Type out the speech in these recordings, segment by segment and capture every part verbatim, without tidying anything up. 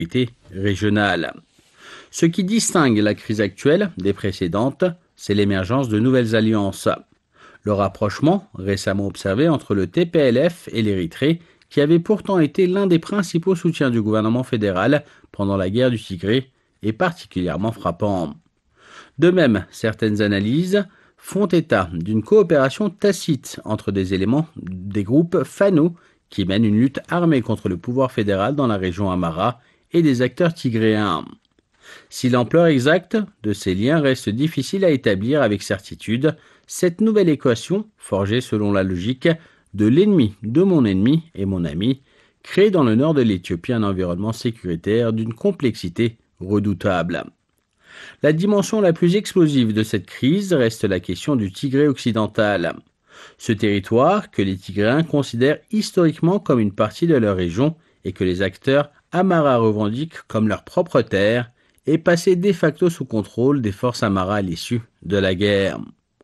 régionale. Ce qui distingue la crise actuelle des précédentes, c'est l'émergence de nouvelles alliances. Le rapprochement récemment observé entre le T P L F et l'Érythrée, qui avait pourtant été l'un des principaux soutiens du gouvernement fédéral pendant la guerre du Tigré, est particulièrement frappant. De même, certaines analyses font état d'une coopération tacite entre des éléments des groupes Fano qui mènent une lutte armée contre le pouvoir fédéral dans la région Amhara et des acteurs tigréens. Si l'ampleur exacte de ces liens reste difficile à établir avec certitude, cette nouvelle équation, forgée selon la logique de l'ennemi de mon ennemi et mon ami, crée dans le nord de l'Éthiopie un environnement sécuritaire d'une complexité redoutable. La dimension la plus explosive de cette crise reste la question du Tigré occidental. Ce territoire, que les Tigréens considèrent historiquement comme une partie de leur région et que les acteurs Amhara revendiquent comme leur propre terre, est passé de facto sous contrôle des forces Amhara à l'issue de la guerre.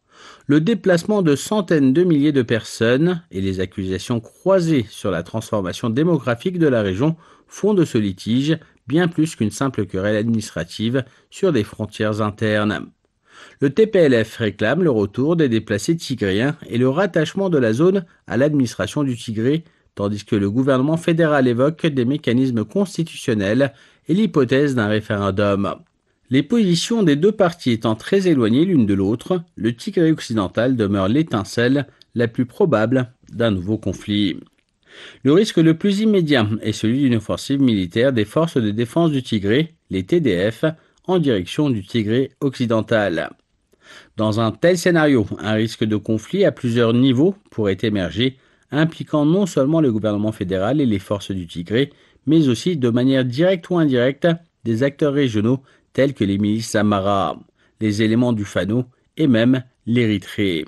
Le déplacement de centaines de milliers de personnes et les accusations croisées sur la transformation démographique de la région font de ce litige bien plus qu'une simple querelle administrative sur des frontières internes. Le T P L F réclame le retour des déplacés tigréens et le rattachement de la zone à l'administration du Tigré, tandis que le gouvernement fédéral évoque des mécanismes constitutionnels et l'hypothèse d'un référendum. Les positions des deux parties étant très éloignées l'une de l'autre, le Tigré occidental demeure l'étincelle la plus probable d'un nouveau conflit. Le risque le plus immédiat est celui d'une offensive militaire des forces de défense du Tigré, les T D F, en direction du Tigré occidental. Dans un tel scénario, un risque de conflit à plusieurs niveaux pourrait émerger, impliquant non seulement le gouvernement fédéral et les forces du Tigré, mais aussi de manière directe ou indirecte des acteurs régionaux tels que les milices Amhara, les éléments du Fano et même l'Érythrée.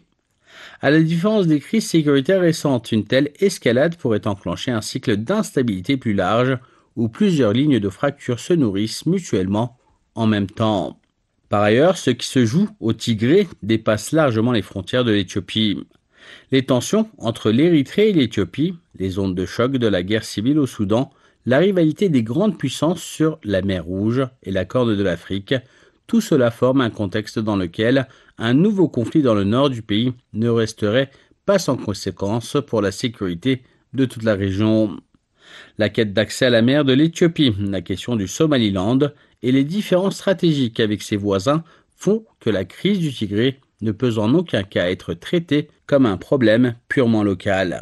À la différence des crises sécuritaires récentes, une telle escalade pourrait enclencher un cycle d'instabilité plus large où plusieurs lignes de fracture se nourrissent mutuellement en même temps. Par ailleurs, ce qui se joue au Tigré dépasse largement les frontières de l'Éthiopie. Les tensions entre l'Érythrée et l'Éthiopie, les ondes de choc de la guerre civile au Soudan, la rivalité des grandes puissances sur la mer Rouge et la Corne de l'Afrique, tout cela forme un contexte dans lequel un nouveau conflit dans le nord du pays ne resterait pas sans conséquence pour la sécurité de toute la région. La quête d'accès à la mer de l'Éthiopie, la question du Somaliland et les différences stratégiques avec ses voisins font que la crise du Tigré ne peut en aucun cas être traitée comme un problème purement local.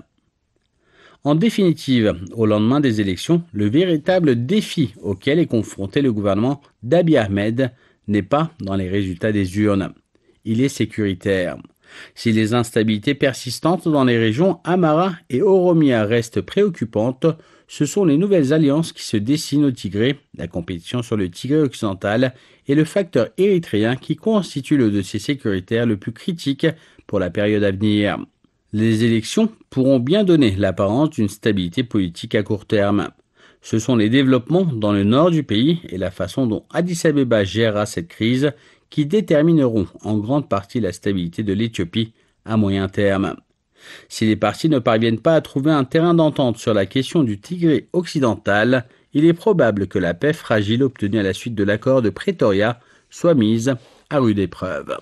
En définitive, au lendemain des élections, le véritable défi auquel est confronté le gouvernement d'Abiy Ahmed n'est pas dans les résultats des urnes. Il est sécuritaire. Si les instabilités persistantes dans les régions Amhara et Oromia restent préoccupantes, ce sont les nouvelles alliances qui se dessinent au Tigré, la compétition sur le Tigré occidental et le facteur érythréen qui constitue le dossier sécuritaire le plus critique pour la période à venir. Les élections pourront bien donner l'apparence d'une stabilité politique à court terme. Ce sont les développements dans le nord du pays et la façon dont Addis Abeba gérera cette crise qui détermineront en grande partie la stabilité de l'Éthiopie à moyen terme. Si les parties ne parviennent pas à trouver un terrain d'entente sur la question du Tigré occidental, il est probable que la paix fragile obtenue à la suite de l'accord de Pretoria soit mise à rude épreuve.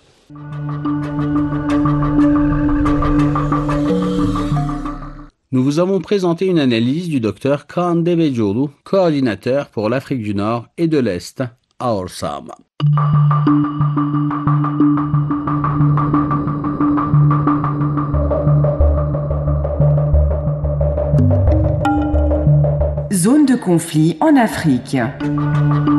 Nous vous avons présenté une analyse du docteur Khan Devejolu, coordinateur pour l'Afrique du Nord et de l'Est à Orsam. Zone de conflit en Afrique.